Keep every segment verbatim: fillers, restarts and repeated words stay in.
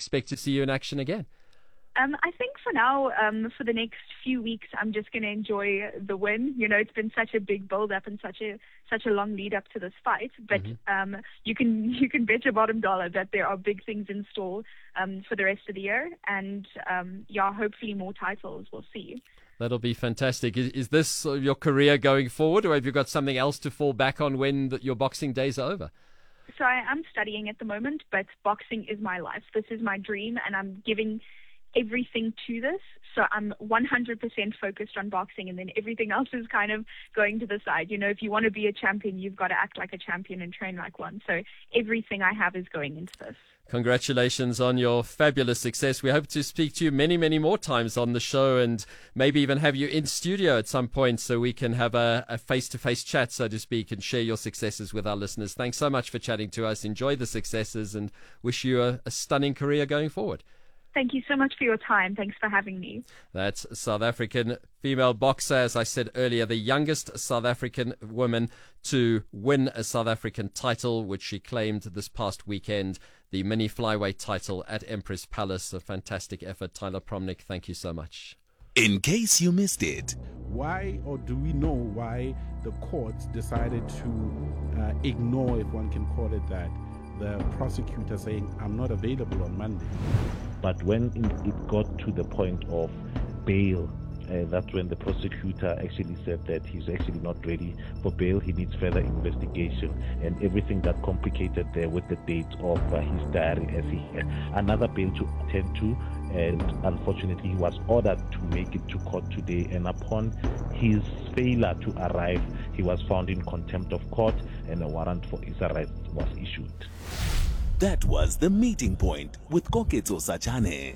expect to see you in action again? Um, I think for now, um, for the next few weeks, I'm just going to enjoy the win. You know, it's been such a big build-up and such a such a long lead-up to this fight. But mm-hmm. um, you can you can bet your bottom dollar that there are big things in store um, for the rest of the year. And um, yeah, hopefully more titles. We'll see. That'll be fantastic. Is, is this your career going forward, or have you got something else to fall back on when the, your boxing days are over? So I am studying at the moment, but boxing is my life. This is my dream, and I'm giving everything to this. So I'm one hundred percent focused on boxing, and then everything else is kind of going to the side. You know, if you want to be a champion, you've got to act like a champion and train like one. So everything I have is going into this. Congratulations on your fabulous success. We hope to speak to you many, many more times on the show, and maybe even have you in studio at some point so we can have a, a face-to-face chat, so to speak, and share your successes with our listeners. Thanks so much for chatting to us. Enjoy the successes and wish you a, a stunning career going forward. Thank you so much for your time. Thanks for having me. That's South African female boxer, as I said earlier, the youngest South African woman to win a South African title, which she claimed this past weekend, the mini flyweight title at Empress Palace. A fantastic effort. Tyler Promnick, thank you so much. In case you missed it. Why, or do we know why the courts decided to uh, ignore, if one can call it that, the prosecutor saying, I'm not available on Monday? But when it got to the point of bail, uh, that's when the prosecutor actually said that he's actually not ready for bail. He needs further investigation, and everything that complicated there with the date of uh, his diary, as he had another bail to attend to. And unfortunately, he was ordered to make it to court today. And upon his failure to arrive, he was found in contempt of court, and a warrant for his arrest was issued. That was The Meeting Point with Koketso Sachane.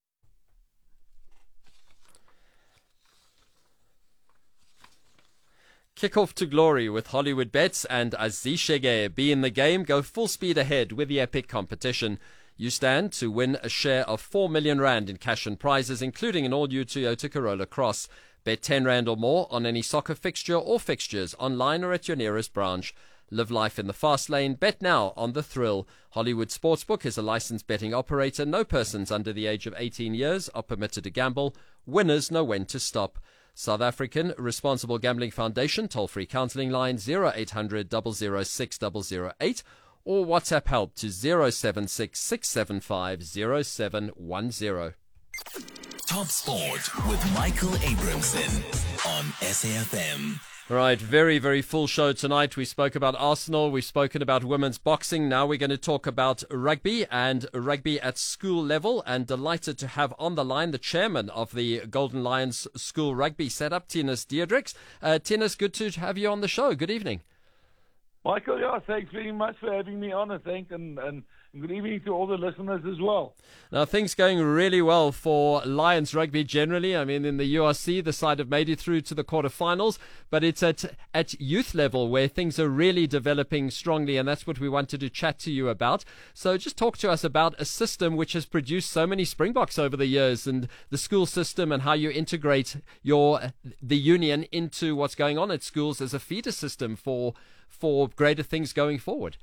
Kick off to glory with Hollywood Bets and Azishege. Be in the game. Go full speed ahead with the epic competition. You stand to win a share of four million rand in cash and prizes, including an all-new Toyota Corolla Cross. Bet ten rand or more on any soccer fixture or fixtures online or at your nearest branch. Live life in the fast lane. Bet now on the thrill. Hollywood Sportsbook is a licensed betting operator. No persons under the age of eighteen years are permitted to gamble. Winners know when to stop. South African Responsible Gambling Foundation toll-free counselling line zero eight hundred, double oh six, double oh eight or WhatsApp help to zero seven six, six seven five, zero seven one zero. Top Sport with Michael Abramson on S A F M. Right, very, very full show tonight. We spoke about Arsenal. We've spoken about women's boxing. Now we're going to talk about rugby and rugby at school level. And delighted to have on the line the chairman of the Golden Lions School Rugby setup, Tinus Diedrichs. Uh, Tinus, good to have you on the show. Good evening. Michael, yeah, thanks very much for having me on, I think, and, and good evening to all the listeners as well. Now, things going really well for Lions rugby generally. I mean, in the U R C, the side have made it through to the quarterfinals, but it's at at youth level where things are really developing strongly, and that's what we wanted to chat to you about. So just talk to us about a system which has produced so many Springboks over the years, and the school system, and how you integrate your the union into what's going on at schools as a feeder system for for greater things going forward.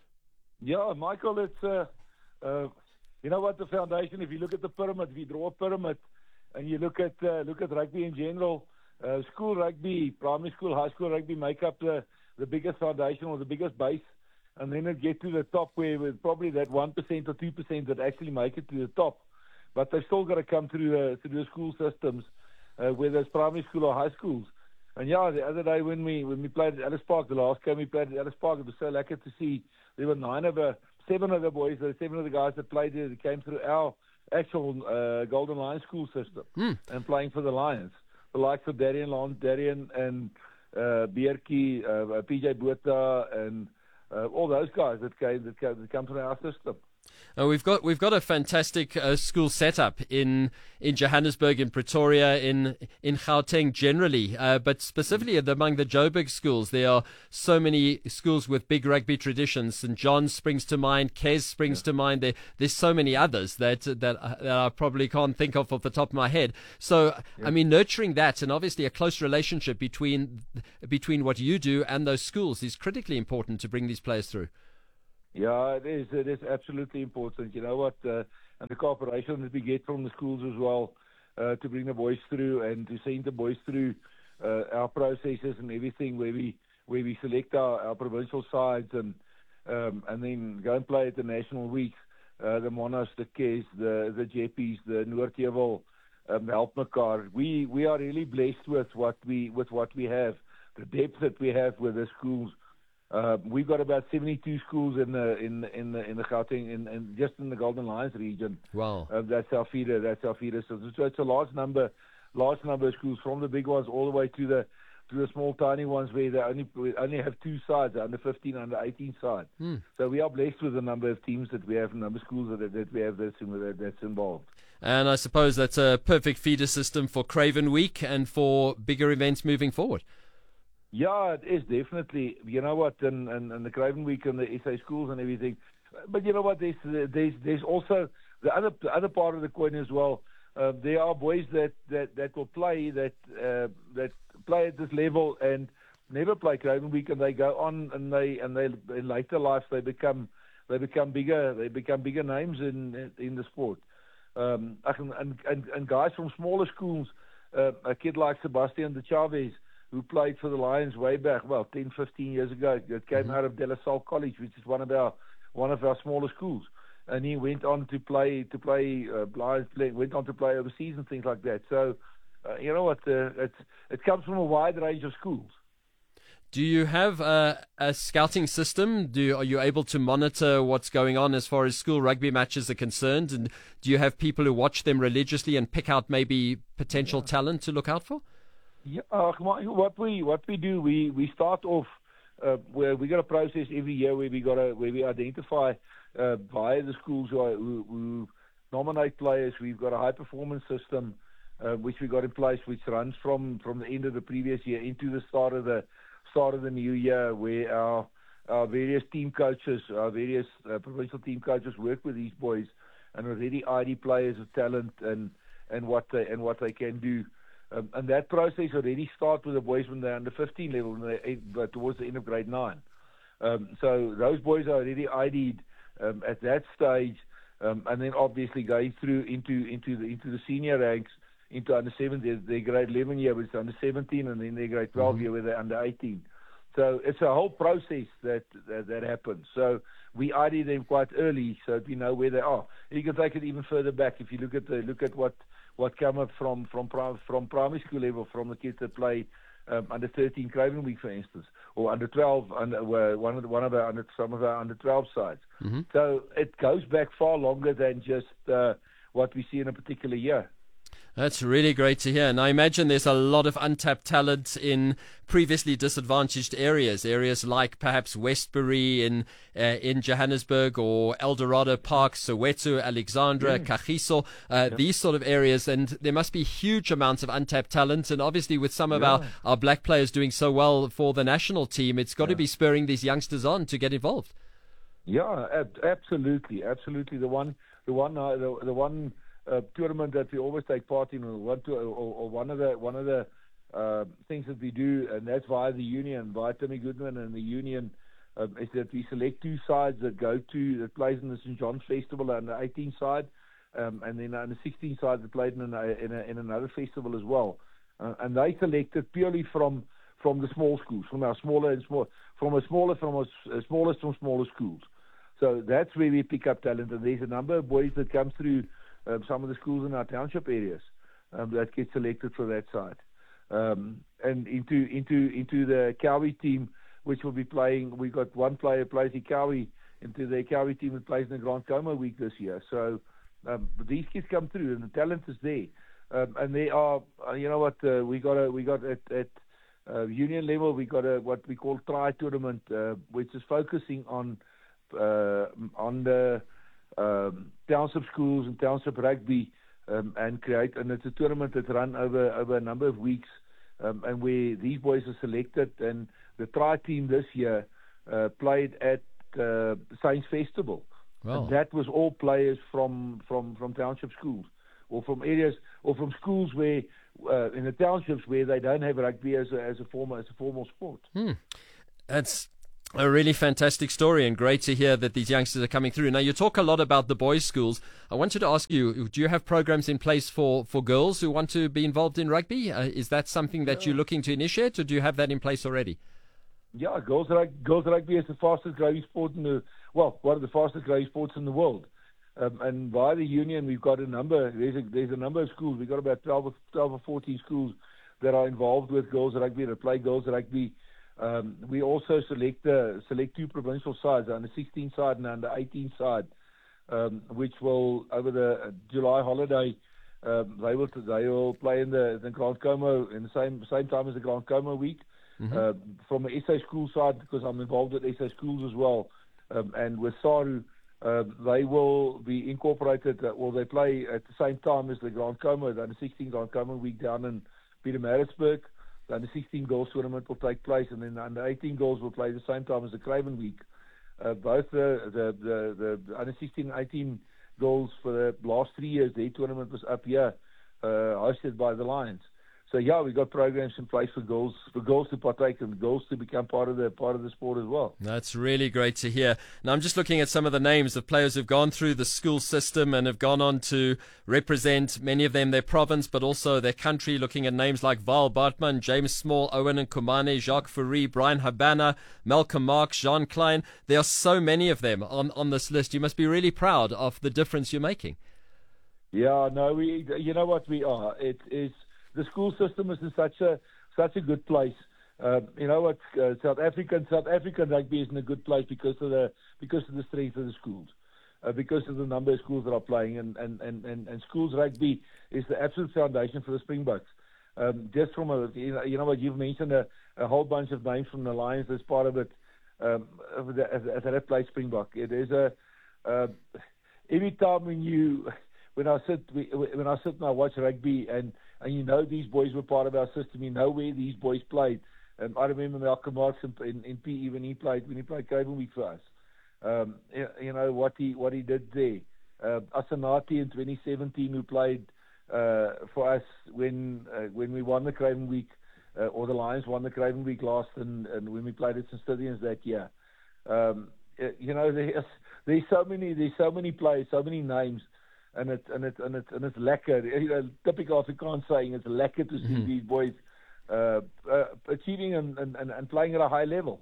Yeah, Michael, it's, uh, uh, you know what, the foundation, if you look at the pyramid, if you draw a pyramid and you look at uh, look at rugby in general, uh, school rugby, primary school, high school rugby make up the, the biggest foundation or the biggest base, and then it get to the top where with probably that one percent or two percent that actually make it to the top. But they've still got to come through the, through the school systems, uh, whether it's primary school or high schools. And yeah, the other day when we when we played at Ellis Park, the last game we played at Ellis Park, it was so lucky to see there were nine of the seven of the boys, the seven of the guys that played there that came through our actual uh, Golden Lions school system mm. and playing for the Lions. The likes of Darian Lance, Darian and uh, Bierke, uh, P J Botha, and uh, all those guys that came that, came, that come through our system. Uh, we've got we've got a fantastic uh, school setup in in Johannesburg, in Pretoria, in in Gauteng generally, uh, but specifically among the Joburg schools, there are so many schools with big rugby traditions. Saint John's springs to mind, Kes springs yeah. to mind. There there's so many others that that, that I probably can't think of off the top of my head. So yeah. I mean, nurturing that, and obviously a close relationship between between what you do and those schools is critically important to bring these players through. Yeah, it is. It is absolutely important. You know what? Uh, and the cooperation that we get from the schools as well uh, to bring the boys through and to send the boys through uh, our processes and everything where we where we select our, our provincial sides and um, and then go and play at the national weeks, uh, the Monas, the Kes, the the Jeppies, the Noordheuwel, um, the Helpmekaar. We we are really blessed with what we with what we have, the depth that we have with the schools. Uh, we've got about seventy-two schools in the in the, in the in the Gauteng, in, in just in the Golden Lions region. Wow, uh, that's our feeder. That's our feeder. So, so it's a large number, large number of schools, from the big ones all the way to the to the small, tiny ones where they only we only have two sides, under fifteen, under eighteen side. Hmm. So we are blessed with the number of teams that we have, and number of schools that that we have that's that's involved. And I suppose that's a perfect feeder system for Craven Week and for bigger events moving forward. Yeah, it is definitely. You know what, and, and, and the Craven Week and the S A schools and everything. But you know what, there's there's there's also the other the other part of the coin as well. Uh, there are boys that, that, that will play that uh, that play at this level and never play Craven Week, and they go on and they and they in later life they become they become bigger they become bigger names in in the sport. Um, and, and and guys from smaller schools, uh, a kid like Sebastian de Chavez, who played for the Lions way back, well, ten, fifteen years ago. That came mm-hmm. out of De La Salle College, which is one of our one of our smaller schools, and he went on to play to play uh, Lions, play, went on to play overseas and things like that. So, uh, you know what? Uh, it's it comes from a wide range of schools. Do you have a, a scouting system? Do are you able to monitor what's going on as far as school rugby matches are concerned? And do you have people who watch them religiously and pick out maybe potential yeah. talent to look out for? Yeah, uh, what we what we do, we, we start off uh, where we got a process every year where we got a, where we identify uh, via the schools who, are, who, who nominate players. We've got a high performance system uh, which we got in place, which runs from, from the end of the previous year into the start of the start of the new year, where our our various team coaches, our various uh, provincial team coaches work with these boys and already I D players of talent and, and what they and what they can do. Um, and that process already starts with the boys when they're under fifteen level, when they're towards the end of grade nine. Um, so those boys are already I D'd um, at that stage, um, and then obviously going through into into the into the senior ranks, into under seventeen, their grade eleven year, which is under seventeen, and then their grade twelve mm-hmm. year, where they're under eighteen. So it's a whole process that that, that happens. So we I D them quite early, so we know where they are. You can take it even further back if you look at the look at what. what come up from from from primary school level, from the kids that play um, under thirteen Craven Week, for instance, or under twelve, under uh, one of the, one of our under some of our under twelve sides. Mm-hmm. So it goes back far longer than just uh, what we see in a particular year. That's really great to hear. And I imagine there's a lot of untapped talent in previously disadvantaged areas, areas like perhaps Westbury in uh, in Johannesburg, or Eldorado Park, Soweto, Alexandra, mm. Kagiso, uh, yeah. these sort of areas. And there must be huge amounts of untapped talent. And obviously with some of yeah. our, our black players doing so well for the national team, it's got yeah. to be spurring these youngsters on to get involved. Yeah, ab- absolutely. Absolutely. The one, the one, uh, the, the one, Uh, tournament that we always take part in, or one, to, or, or one of the one of the uh, things that we do, and that's via the union, via Timmy Goodman and the union, uh, is that we select two sides that go to that plays in the Saint John's Festival on the eighteen side, um, and then on the sixteen side that played in, a, in, a, in another festival as well, uh, and they selected purely from from the small schools, from our smaller and small, from a smaller from a, a smallest from smaller schools. So that's where we pick up talent, and there's a number of boys that come through. Um, some of the schools in our township areas um, that get selected for that side, um, and into into into the Cowie team, which will be playing. We got one player plays in Cowie into the Cowie team that plays in the Grand Coma week this year. So um, these kids come through, and the talent is there, um, and they are. Uh, you know what? Uh, we got a we got at, at uh, union level. We got a what we call tri tournament, uh, which is focusing on uh, on the Um, township schools and township rugby, um, and create, and it's a tournament that's run over over a number of weeks, um, and where these boys are selected. And the tri team this year uh, played at uh, Science Festival, wow. and that was all players from, from, from township schools, or from areas, or from schools where uh, in the townships where they don't have rugby as a, as a formal as a formal sport. Hmm. That's A really fantastic story, and great to hear that these youngsters are coming through. Now, you talk a lot about the boys' schools. I wanted to ask you, do you have programs in place for, for girls who want to be involved in rugby? Uh, is that something that yeah. you're looking to initiate, or do you have that in place already? Yeah, girls rugby, girls rugby is the fastest growing sport in the, well, one of the fastest growing sports in the world. Um, and via the union, we've got a number, there's a, there's a number of schools. We've got about twelve, twelve or fourteen schools that are involved with girls rugby, that play girls rugby. Um, we also select uh, select two provincial sides, under sixteen side and under eighteen side, um, which will, over the July holiday, um, they will they will play in the, the Grand Como in the same same time as the Grand Como week. Mm-hmm. Uh, from the S A school side, because I'm involved with S A schools as well, um, and with SARU, uh, they will be incorporated, uh, well, they play at the same time as the Grand Como, the under sixteen Grand Como week down in Pietermaritzburg. The under sixteen girls tournament will take place, and then the under eighteen girls will play the same time as the Craven Week. Uh, both the the, the the under sixteen and eighteen girls for the last three years, their tournament was up here, uh, hosted by the Lions. So yeah, we've got programs in place for girls for girls to partake and girls to become part of the part of the sport as well. That's really great to hear. Now I'm just looking at some of the names of players who've gone through the school system and have gone on to represent, many of them, their province, but also their country. Looking at names like Val Bartman, James Small, Owen and Kumane, Jacques Fourie, Brian Habana, Malcolm Marks, Jean Klein. There are so many of them on on this list. You must be really proud of the difference you're making. Yeah, no, we. You know what we are. It is. The school system is in such a such a good place. Uh, you know what? Uh, South African South African rugby is in a good place because of the because of the strength of the schools, uh, because of the number of schools that are playing, and and, and, and, and schools rugby is the absolute foundation for the Springboks. Um, just from a you know, you know what you've mentioned a, a whole bunch of names from the Lions as part of it. Um, as, as that play Springbok, it is a uh, every time when you when I sit when I sit and I watch rugby and. And you know these boys were part of our system. You know where these boys played. Um, I remember Malcolm Marks in, in, in P E when he played when he played Craven Week for us. Um, you, you know what he what he did there. Uh, Asanati in twenty seventeen, who played uh, for us when uh, when we won the Craven Week, uh, or the Lions won the Craven Week last, and, and when we played at Saint Stithians that year. Um, you know there's there's so many there's so many players, so many names. And it's and it's and it's and it's lekker. You know, typical Afrikaans saying, it's lekker to see mm-hmm. these boys uh, uh, achieving and, and, and playing at a high level.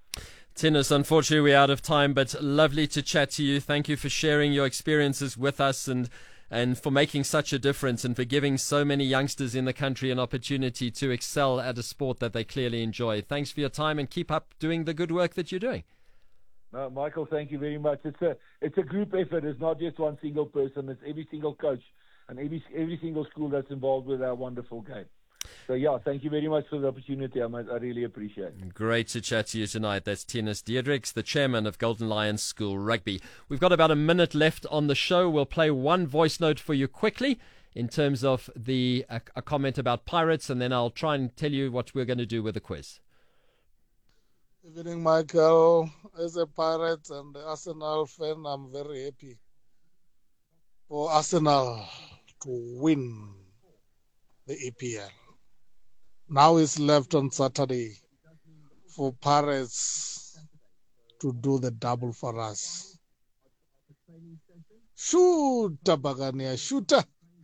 Tinus, unfortunately we're out of time, but lovely to chat to you. Thank you for sharing your experiences with us and and for making such a difference and for giving so many youngsters in the country an opportunity to excel at a sport that they clearly enjoy. Thanks for your time, and keep up doing the good work that you're doing. No, Michael, thank you very much. It's a it's a group effort. It's not just one single person. It's every single coach and every every single school that's involved with our wonderful game. So yeah, thank you very much for the opportunity. I, might, I really appreciate it. Great to chat to you tonight. That's Tinus Diedrichs, the chairman of Golden Lions School Rugby. We've got about a minute left on the show. We'll play one voice note for you quickly in terms of the a, a comment about Pirates, and then I'll try and tell you what we're going to do with the quiz. Evening, Michael. As a Pirates and Arsenal fan, I'm very happy for Arsenal to win the E P L. Now it's left on Saturday for Pirates to do the double for us. Shoot, Bagania, shooter.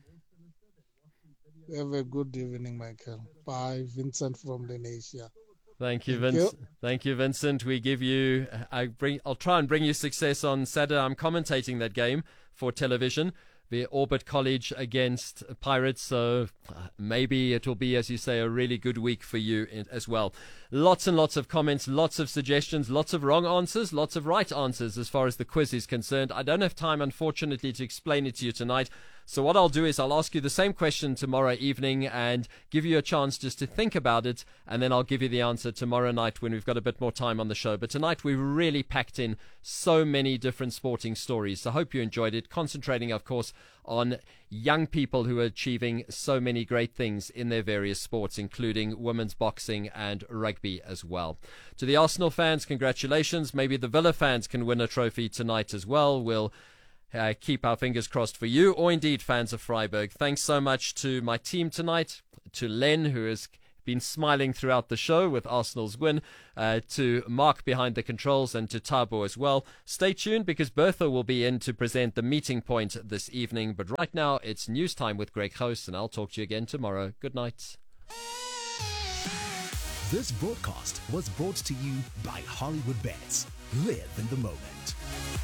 Have a good evening, Michael. Bye, Vincent from Lenasia. Thank you, Vincent. Thank you, Vincent. We give you. I bring. I'll try and bring you success on Saturday. I'm commentating that game for television. The Orbit College against Pirates, so maybe it will be, as you say, a really good week for you as well. Lots and lots of comments, lots of suggestions, lots of wrong answers, lots of right answers as far as the quiz is concerned. I don't have time, unfortunately, to explain it to you tonight. So what I'll do is I'll ask you the same question tomorrow evening and give you a chance just to think about it, and then I'll give you the answer tomorrow night when we've got a bit more time on the show. But tonight we really packed in so many different sporting stories. So I hope you enjoyed it, concentrating, of course, on young people who are achieving so many great things in their various sports, including women's boxing and rugby as well. To the Arsenal fans, congratulations. Maybe the Villa fans can win a trophy tonight as well. We'll Uh, keep our fingers crossed for you, or indeed fans of Freiburg. Thanks so much to my team tonight, to Len, who has been smiling throughout the show with Arsenal's win, uh, to Mark behind the controls, and to Tabo as well. Stay tuned because Bertha will be in to present the meeting point this evening. But right now, it's news time with Greg Host, and I'll talk to you again tomorrow. Good night. This broadcast was brought to you by Hollywood Bets. Live in the moment.